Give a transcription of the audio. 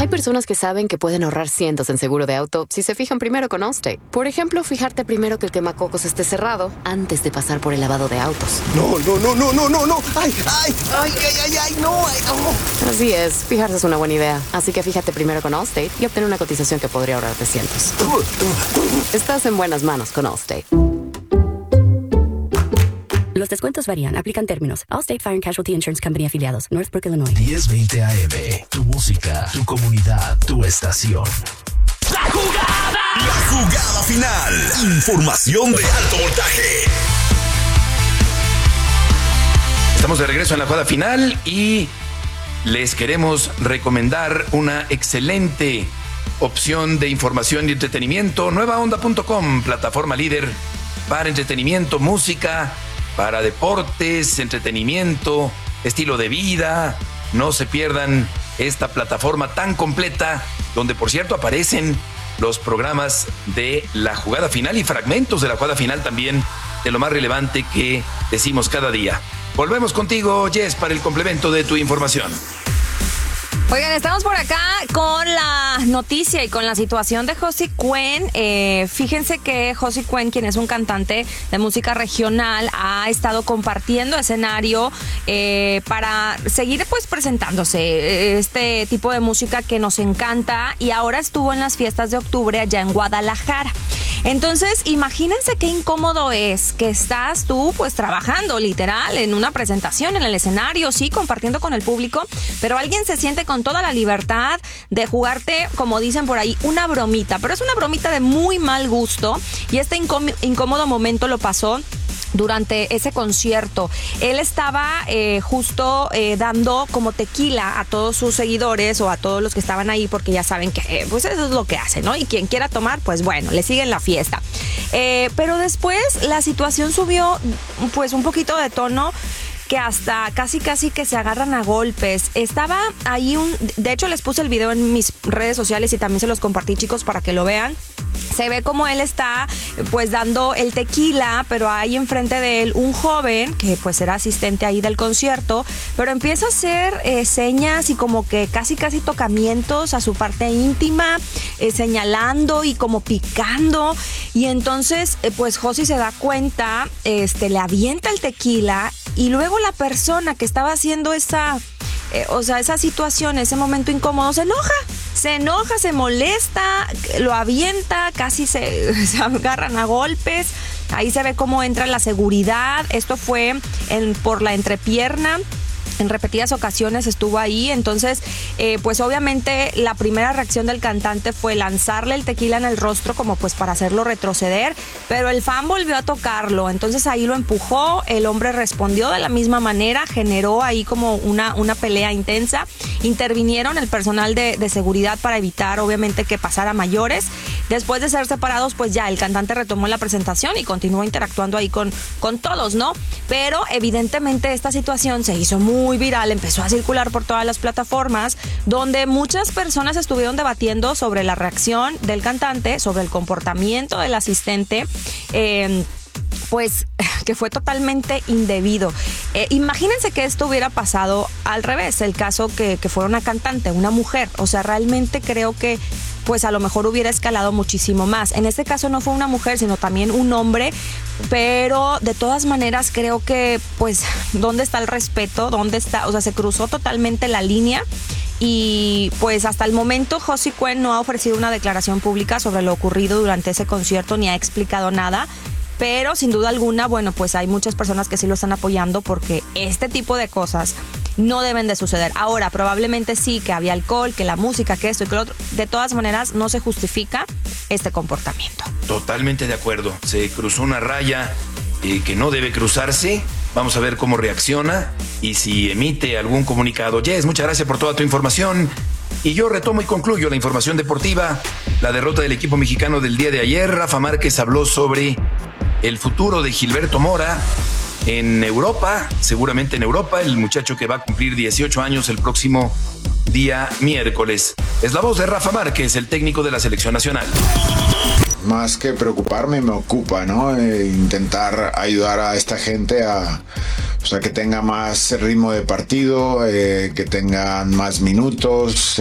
personas que saben que pueden ahorrar cientos en seguro de auto si se fijan primero con Allstate. Por ejemplo, fijarte primero que el quemacocos esté cerrado antes de pasar por el lavado de autos. No. ¡Ay, no! Así es, fijarse es una buena idea. Así que fíjate primero con Allstate y obtén una cotización que podría ahorrarte cientos. Estás en buenas manos con Allstate. Los descuentos varían. Aplican términos. Allstate Fire and Casualty Insurance Company afiliados. Northbrook, Illinois. 1020 AM. Tu música, tu comunidad, tu estación. ¡La jugada! La jugada final. Información de alto voltaje. Estamos de regreso en la jugada final y les queremos recomendar una excelente opción de información y entretenimiento. Nuevaonda.com, plataforma líder para entretenimiento, música, para deportes, entretenimiento, estilo de vida. No se pierdan esta plataforma tan completa, donde por cierto aparecen los programas de la jugada final y fragmentos de la jugada final también, de lo más relevante que decimos cada día. Volvemos contigo, Jess, para el complemento de tu información. Oigan, estamos por acá con la noticia y con la situación de Josie Cuen. Fíjense que Josie Cuen, quien es un cantante de música regional, ha estado compartiendo escenario para seguir pues presentándose este tipo de música que nos encanta, y ahora estuvo en las fiestas de octubre allá en Guadalajara. Entonces, imagínense qué incómodo es que estás tú pues trabajando literal en una presentación en el escenario, sí, compartiendo con el público, pero alguien se siente con toda la libertad de jugarte, como dicen por ahí, una bromita, pero es una bromita de muy mal gusto, y este incómodo momento lo pasó durante ese concierto. Él estaba justo dando como tequila a todos sus seguidores o a todos los que estaban ahí, porque ya saben que pues eso es lo que hace, ¿no? Y quien quiera tomar, pues bueno, le siguen la fiesta. Pero después la situación subió pues un poquito de tono, que hasta casi que se agarran a golpes. Estaba ahí de hecho les puse el video en mis redes sociales y también se los compartí, chicos, para que lo vean. Se ve como él está pues dando el tequila, pero hay enfrente de él un joven que pues era asistente ahí del concierto, pero empieza a hacer señas y como que casi tocamientos a su parte íntima, señalando y como picando, y entonces pues Josie se da cuenta, le avienta el tequila, y luego la persona que estaba haciendo esa situación, ese momento incómodo, se enoja, se molesta, lo avienta, casi se agarran a golpes. Ahí se ve cómo entra la seguridad. Esto fue por la entrepierna. En repetidas ocasiones estuvo ahí. Entonces, pues obviamente la primera reacción del cantante fue lanzarle el tequila en el rostro como pues para hacerlo retroceder, pero el fan volvió a tocarlo. Entonces ahí lo empujó, el hombre respondió de la misma manera, generó ahí como una pelea intensa. Intervinieron el personal de seguridad para evitar obviamente que pasara a mayores. Después de ser separados, pues ya el cantante retomó la presentación y continuó interactuando ahí con todos, ¿no? Pero evidentemente esta situación se hizo muy viral, empezó a circular por todas las plataformas, donde muchas personas estuvieron debatiendo sobre la reacción del cantante, sobre el comportamiento del asistente, pues que fue totalmente indebido. Imagínense que esto hubiera pasado al revés, el caso que fuera una cantante, una mujer. O sea, realmente creo que pues a lo mejor hubiera escalado muchísimo más. En este caso no fue una mujer, sino también un hombre, pero de todas maneras creo que pues ¿dónde está el respeto? ¿Dónde está? O sea, se cruzó totalmente la línea. Y pues hasta el momento Josie Cuen no ha ofrecido una declaración pública sobre lo ocurrido durante ese concierto, ni ha explicado nada. Pero sin duda alguna, bueno, pues hay muchas personas que sí lo están apoyando, porque este tipo de cosas no deben de suceder. Ahora, probablemente sí, que había alcohol, que la música, que esto y que lo otro. De todas maneras, no se justifica este comportamiento. Totalmente de acuerdo. Se cruzó una raya que no debe cruzarse. Vamos a ver cómo reacciona y si emite algún comunicado. Jess, muchas gracias por toda tu información. Y yo retomo y concluyo la información deportiva. La derrota del equipo mexicano del día de ayer. Rafa Márquez habló sobre el futuro de Gilberto Mora en Europa, seguramente en Europa, el muchacho que va a cumplir 18 años el próximo día miércoles. Es la voz de Rafa Márquez, el técnico de la selección nacional. Más que preocuparme, me ocupa, ¿no? Intentar ayudar a esta gente a que tenga más ritmo de partido, que tengan más minutos,